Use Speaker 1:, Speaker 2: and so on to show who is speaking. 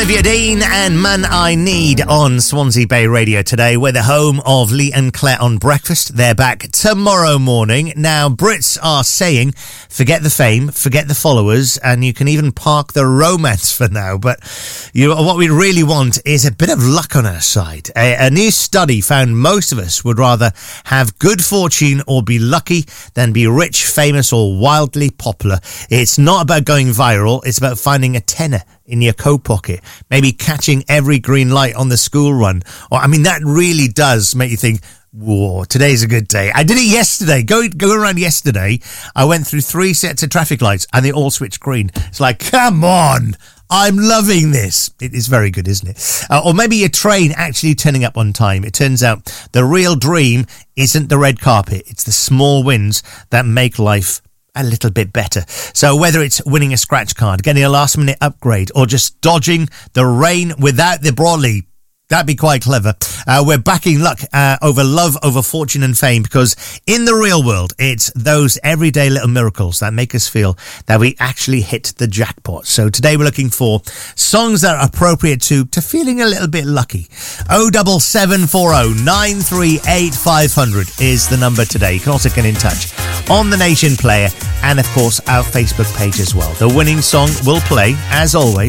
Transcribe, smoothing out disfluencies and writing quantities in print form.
Speaker 1: Olivia Dean and Man I Need on Swansea Bay Radio today. We're the home of Lee and Claire on Breakfast. They're back tomorrow morning. Now, Brits are saying, forget the fame, forget the followers, and you can even park the romance for now. But what we really want is a bit of luck on our side. A new study found most of us would rather have good fortune or be lucky than be rich, famous, or wildly popular. It's not about going viral. It's about finding a tenner in your coat pocket, maybe catching every green light on the school run. Or, that really does make you think, whoa, today's a good day. I did it yesterday. Going around yesterday, I went through 3 sets of traffic lights and they all switched green. It's like, come on, I'm loving this. It is very good, isn't it? Or maybe your train actually turning up on time. It turns out the real dream isn't the red carpet. It's the small wins that make life a little bit better. So whether it's winning a scratch card, getting a last minute upgrade, or just dodging the rain without the brolly, that'd be quite clever. We're backing luck over love, over fortune and fame, because in the real world, it's those everyday little miracles that make us feel that we actually hit the jackpot. So today we're looking for songs that are appropriate to feeling a little bit lucky. 07740 938 500 is the number today. You can also get in touch on the Nation Player and, of course, our Facebook page as well. The winning song will play, as always,